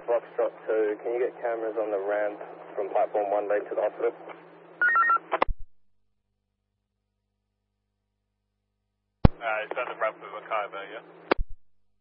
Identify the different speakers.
Speaker 1: Foxtrot 2, can you get cameras on the ramp from platform 1 leading to the hospital?
Speaker 2: It's on the ramp with Mackay there, yeah?